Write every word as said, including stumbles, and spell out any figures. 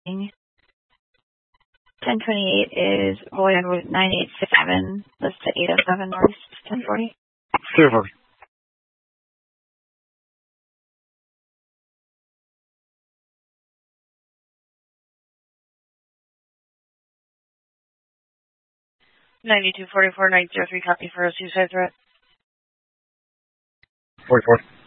ten twenty-eight is Royal Route nine eight six seven, listed eight oh seven North, ten forty. Clear for. ninety-two forty-four, nine zero three, copy for a suicide threat. forty-four.